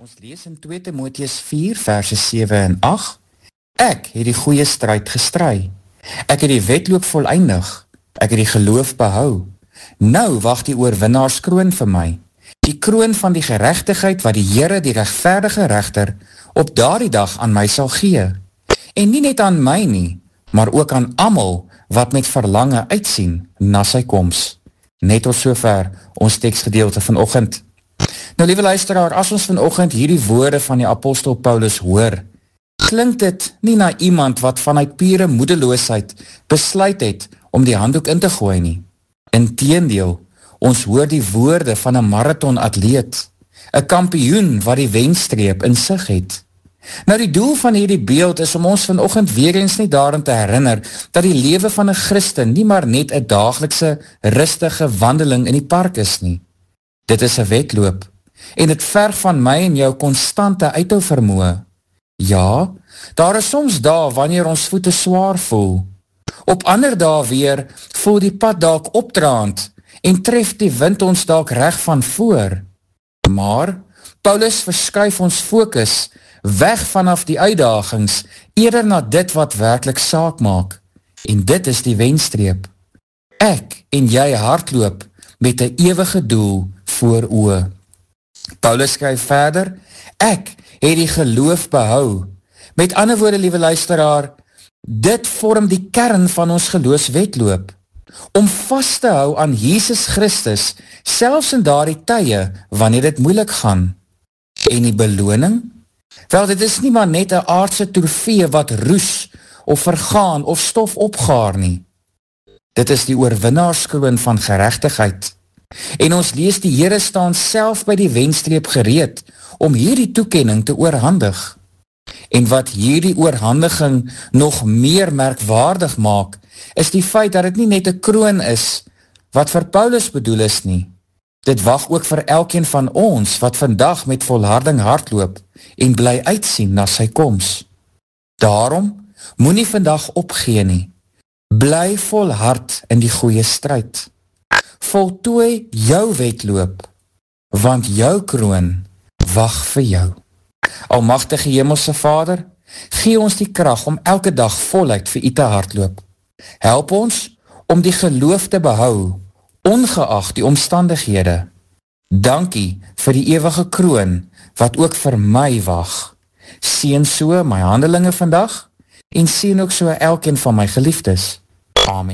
Ons lees in 2 Timotheus 4 verse 7 en 8. Ek het die goeie stryd gestry. Ek het die wedloop voleindig. Ek het die geloof behou. Nou wag die oorwinnaarskroon vir my. Die kroon van die geregtigheid wat die Here, die regverdige regter, op daardie dag aan my sal gee. En nie net aan my nie, maar ook aan almal wat met verlange uitsien na sy koms. Net tot sover ons teksgedeelte vanoggend. Nou liewe luisteraar, as ons vanoggend hierdie woorde van die apostel Paulus hoor, klink dit nie na iemand wat vanuit pure moedeloosheid besluit het om die handdoek in te gooi nie. Inteendeel, ons hoor die woorde van 'n marathonatleet, 'n kampioen wat die wenstreep in sig het. Nou die doel van hierdie beeld is om ons vanoggend weer eens nie daarin te herinner dat die lewe van 'n Christen nie maar net 'n daaglikse, rustige wandeling in die park is nie. Dit is 'n wedloop en dit verg van my en jou konstante uithou vermoë. Ja, daar is soms dae wanneer ons voete swaar voel. Op ander dae weer voel die pad dalk opdraand en tref die wind ons dalk reg van voor. Maar Paulus verskuif ons fokus weg vanaf die uitdagings eerder na dit wat werklik saak maak. En dit is die wenstreep. Ek en jy hardloop met 'n ewige doel voor oë. Paulus skryf verder, ek het die geloof behou. Met ander woorde, liewe luisteraar, dit vorm die kern van ons geloofswedloop. Om vas te hou aan Jesus Christus, selfs in daardie tye wanneer dit moeilik gaan. En die beloning? Wel, dit is nie maar net 'n aardse trofee wat roes of vergaan of stof opgaar nie. Dit is die oorwinnaarskroon van geregtigheid. En ons lees die Here staan self by die wenstreep gereed om hierdie toekenning te oorhandig. En wat hierdie oorhandiging nog meer merkwaardig maak, is die feit dat dit nie net 'n kroon is wat vir Paulus bedoel is nie. Dit wag ook vir elkeen van ons wat vandag met volharding hardloop en bly uitsien na sy koms. Daarom moenie vandag opgee nie. Bly volhard in die goeie stryd. Voltooi jou wedloop, want jou kroon wag vir jou. Almagtige Hemelse Vader, gee ons die krag om elke dag voluit vir U te hardloop. Help ons om die geloof te behou, ongeag die omstandighede. Dankie vir die ewige kroon wat ook vir my wag. Seën so my handelinge vandag en seën ook so elkeen van my geliefdes. Amen.